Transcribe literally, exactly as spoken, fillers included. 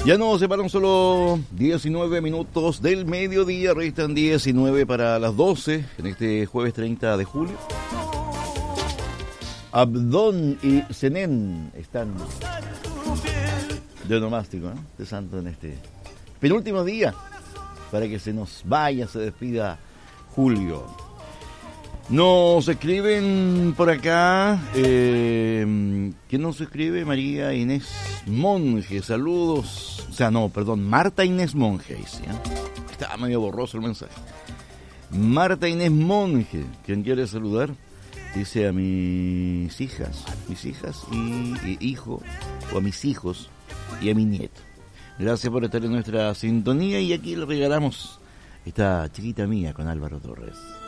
Ya nos separan solo diecinueve minutos del mediodía, restan diecinueve para las doce en este jueves treinta de julio. Abdón y Zenén están de onomástico, ¿no? De santo en este penúltimo día para que se nos vaya, se despida Julio. Nos escriben por acá, eh, ¿quién nos escribe? María Inés Monge, saludos. O sea, no, perdón, Marta Inés Monge, ¿sí? Estaba medio borroso el mensaje. Marta Inés Monge, quien quiere saludar, dice a mis hijas, mis hijas y, y hijo, o a mis hijos y a mi nieto. Gracias por estar en nuestra sintonía y aquí le regalamos esta chiquita mía con Álvaro Torres.